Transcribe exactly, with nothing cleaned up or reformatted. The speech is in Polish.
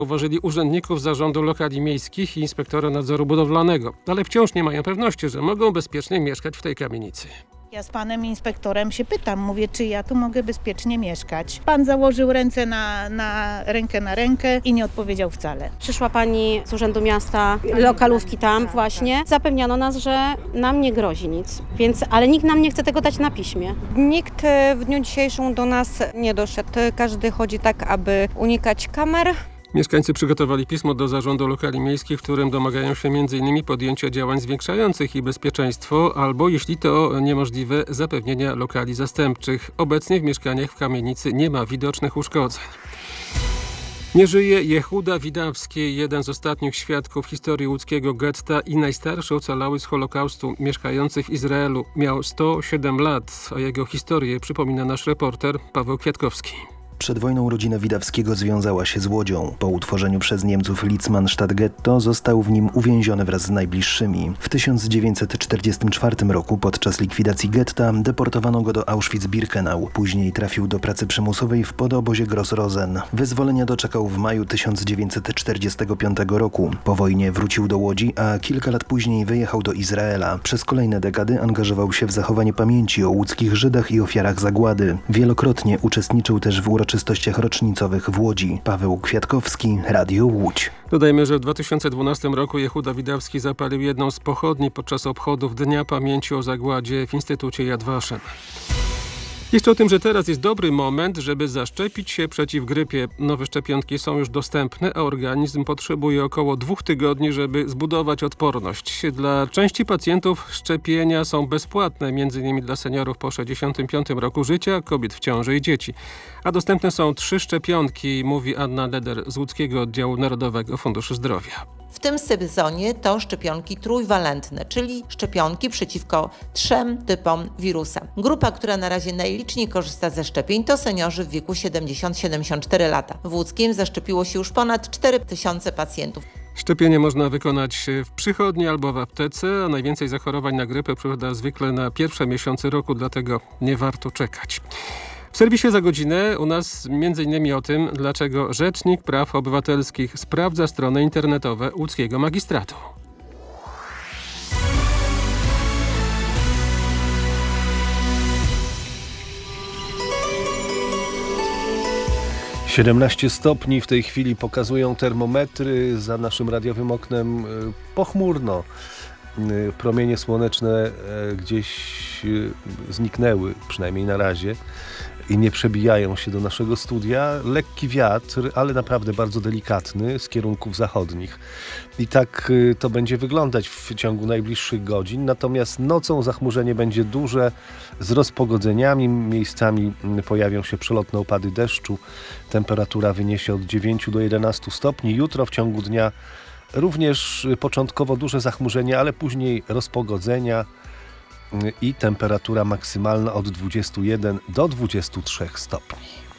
Uważali urzędników Zarządu Lokali Miejskich i inspektora nadzoru budowlanego, ale wciąż nie mają pewności, że mogą bezpiecznie mieszkać w tej kamienicy. Ja z panem inspektorem się pytam, mówię, czy ja tu mogę bezpiecznie mieszkać. Pan założył ręce na, na rękę na rękę i nie odpowiedział wcale. Przyszła pani z Urzędu Miasta, lokalówki tam właśnie. Zapewniano nas, że nam nie grozi nic, więc, ale nikt nam nie chce tego dać na piśmie. Nikt w dniu dzisiejszym do nas nie doszedł. Każdy chodzi tak, aby unikać kamer. Mieszkańcy przygotowali pismo do Zarządu Lokali Miejskich, w którym domagają się między innymi podjęcia działań zwiększających ich bezpieczeństwo albo, jeśli to niemożliwe, zapewnienia lokali zastępczych. Obecnie w mieszkaniach w kamienicy nie ma widocznych uszkodzeń. Nie żyje Jehuda Widawski, jeden z ostatnich świadków historii łódzkiego getta i najstarszy ocalały z Holokaustu mieszkający w Izraelu. Miał sto siedem lat, a jego historię przypomina nasz reporter Paweł Kwiatkowski. Przed wojną rodzina Widawskiego związała się z Łodzią. Po utworzeniu przez Niemców Litzmannstadt Getto został w nim uwięziony wraz z najbliższymi. W tysiąc dziewięćset czterdziestym czwartym roku podczas likwidacji getta deportowano go do Auschwitz-Birkenau. Później trafił do pracy przymusowej w podobozie Gross-Rosen. Wyzwolenia doczekał w maju tysiąc dziewięćset czterdziestego piątego roku. Po wojnie wrócił do Łodzi, a kilka lat później wyjechał do Izraela. Przez kolejne dekady angażował się w zachowanie pamięci o łódzkich Żydach i ofiarach zagłady. Wielokrotnie uczestniczył też w uroczystościach uroczystościach rocznicowych w Łodzi. Paweł Kwiatkowski, Radio Łódź. Dodajmy, że w dwa tysiące dwunastym roku Jehuda Widawski zapalił jedną z pochodni podczas obchodów Dnia Pamięci o Zagładzie w Instytucie Yad Vashem. Jeszcze o tym, że teraz jest dobry moment, żeby zaszczepić się przeciw grypie. Nowe szczepionki są już dostępne, a organizm potrzebuje około dwóch tygodni, żeby zbudować odporność. Dla części pacjentów szczepienia są bezpłatne, między innymi dla seniorów po sześćdziesiątym piątym roku życia, kobiet w ciąży i dzieci. A dostępne są trzy szczepionki, mówi Anna Leder z Łódzkiego Oddziału Narodowego Funduszu Zdrowia. W tym sezonie to szczepionki trójwalentne, czyli szczepionki przeciwko trzem typom wirusa. Grupa, która na razie najliczniej korzysta ze szczepień, to seniorzy w wieku siedemdziesiąt do siedemdziesięciu czterech lat. W Łódzkiem zaszczepiło się już ponad cztery tysiące pacjentów. Szczepienie można wykonać w przychodni albo w aptece, a najwięcej zachorowań na grypę przypada zwykle na pierwsze miesiące roku, dlatego nie warto czekać. W serwisie za godzinę u nas między innymi o tym, dlaczego Rzecznik Praw Obywatelskich sprawdza strony internetowe łódzkiego magistratu. siedemnaście stopni w tej chwili pokazują termometry, za naszym radiowym oknem pochmurno. Promienie słoneczne gdzieś zniknęły, przynajmniej na razie, i nie przebijają się do naszego studia. Lekki wiatr, ale naprawdę bardzo delikatny z kierunków zachodnich. I tak to będzie wyglądać w ciągu najbliższych godzin. Natomiast nocą zachmurzenie będzie duże, z rozpogodzeniami. Miejscami pojawią się przelotne opady deszczu. Temperatura wyniesie od dziewięciu do jedenastu stopni. Jutro w ciągu dnia również początkowo duże zachmurzenie, ale później rozpogodzenia i temperatura maksymalna od dwudziestu jeden do dwudziestu trzech stopni.